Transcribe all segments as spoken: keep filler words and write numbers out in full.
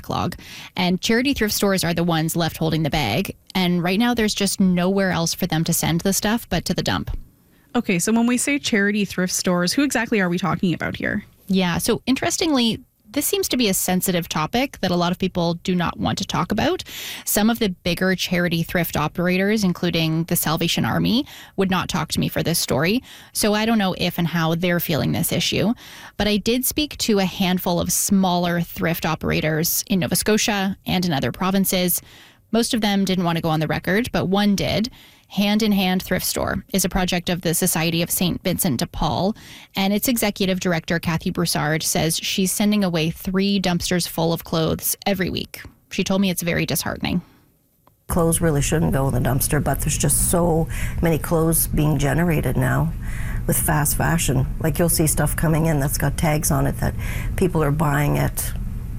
backlog. And charity thrift stores are the ones left holding the bag. And right now, there's just nowhere else for them to send the stuff but to the dump. Okay, so when we say charity thrift stores, who exactly are we talking about here? Yeah, so interestingly, this seems to be a sensitive topic that a lot of people do not want to talk about. Some of the bigger charity thrift operators, including the Salvation Army, would not talk to me for this story. So I don't know if and how they're feeling this issue. But I did speak to a handful of smaller thrift operators in Nova Scotia and in other provinces. Most of them didn't want to go on the record, but one did. Hand in Hand Thrift Store is a project of the Society of Saint Vincent de Paul, and its executive director, Kathy Broussard, says she's sending away three dumpsters full of clothes every week. She told me it's very disheartening. Clothes really shouldn't go in the dumpster, but there's just so many clothes being generated now with fast fashion. Like, you'll see stuff coming in that's got tags on it that people are buying at,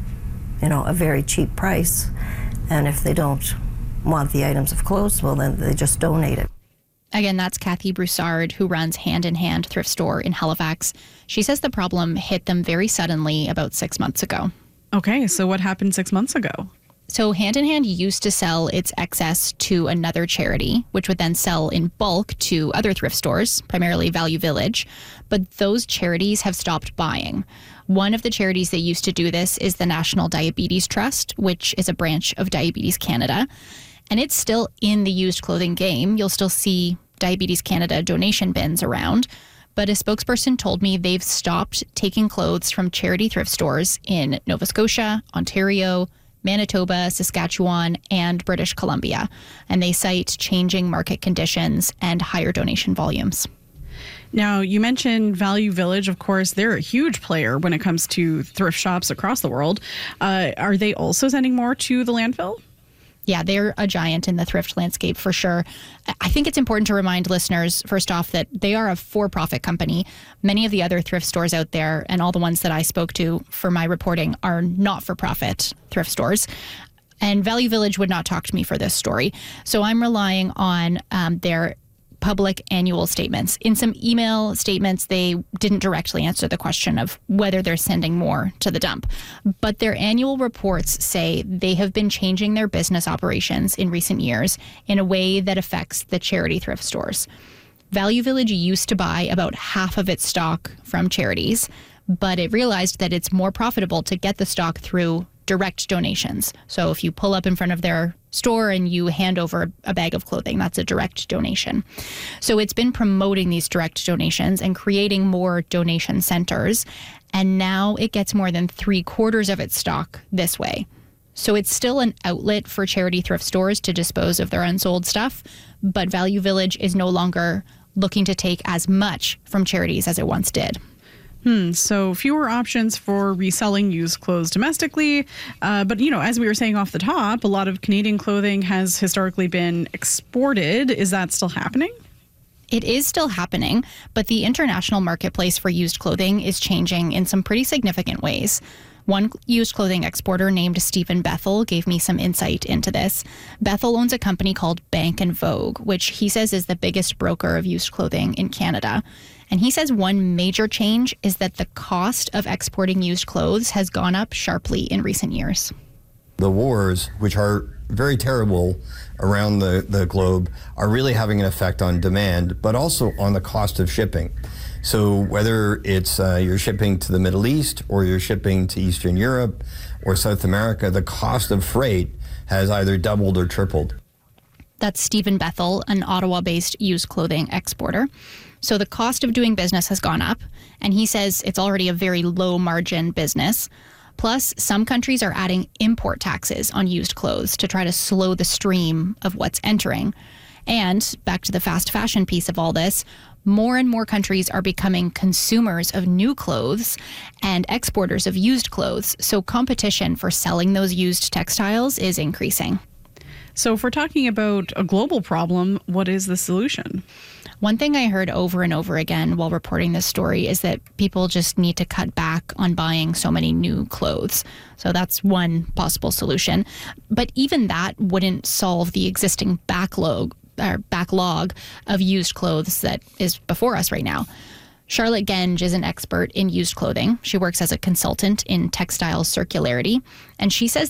you know, a very cheap price, and if they don't want the items of clothes, well, then they just donate it. Again, that's Kathy Broussard, who runs Hand in Hand Thrift Store in Halifax. She says the problem hit them very suddenly about six months ago. Okay, so what happened six months ago? So Hand in Hand used to sell its excess to another charity, which would then sell in bulk to other thrift stores, primarily Value Village. But those charities have stopped buying. One of the charities that used to do this is the National Diabetes Trust, which is a branch of Diabetes Canada. And it's still in the used clothing game. You'll still see Diabetes Canada donation bins around. But a spokesperson told me they've stopped taking clothes from charity thrift stores in Nova Scotia, Ontario, Manitoba, Saskatchewan, and British Columbia. And they cite changing market conditions and higher donation volumes. Now, you mentioned Value Village. Of course, they're a huge player when it comes to thrift shops across the world. Uh, are they also sending more to the landfill? Yeah, they're a giant in the thrift landscape for sure. I think it's important to remind listeners, first off, that they are a for-profit company. Many of the other thrift stores out there, and all the ones that I spoke to for my reporting, are not-for-profit thrift stores. And Value Village would not talk to me for this story. So I'm relying on um, their public annual statements. In some email statements, they didn't directly answer the question of whether they're sending more to the dump. But their annual reports say they have been changing their business operations in recent years in a way that affects the charity thrift stores. Value Village used to buy about half of its stock from charities, but it realized that it's more profitable to get the stock through direct donations. So if you pull up in front of their store and you hand over a bag of clothing, that's a direct donation. So it's been promoting these direct donations and creating more donation centers. And now it gets more than three quarters of its stock this way. So it's still an outlet for charity thrift stores to dispose of their unsold stuff, but Value Village is no longer looking to take as much from charities as it once did. Hmm. So fewer options for reselling used clothes domestically. Uh, but, you know, as we were saying off the top, a lot of Canadian clothing has historically been exported. Is that still happening? It is still happening, but the international marketplace for used clothing is changing in some pretty significant ways. One used clothing exporter named Stephen Bethel gave me some insight into this. Bethel owns a company called Bank and Vogue, which he says is the biggest broker of used clothing in Canada. And he says one major change is that the cost of exporting used clothes has gone up sharply in recent years. The wars, which are very terrible around the, the globe, are really having an effect on demand, but also on the cost of shipping. So whether it's uh, you're shipping to the Middle East or you're shipping to Eastern Europe or South America, the cost of freight has either doubled or tripled. That's Stephen Bethel, an Ottawa-based used clothing exporter. So the cost of doing business has gone up, and he says it's already a very low-margin business. Plus, some countries are adding import taxes on used clothes to try to slow the stream of what's entering. And back to the fast fashion piece of all this, more and more countries are becoming consumers of new clothes and exporters of used clothes. So competition for selling those used textiles is increasing. So if we're talking about a global problem, what is the solution? One thing I heard over and over again while reporting this story is that people just need to cut back on buying so many new clothes. So that's one possible solution. But even that wouldn't solve the existing backlog or backlog of used clothes that is before us right now. Charlotte Genge is an expert in used clothing. She works as a consultant in textile circularity, and she says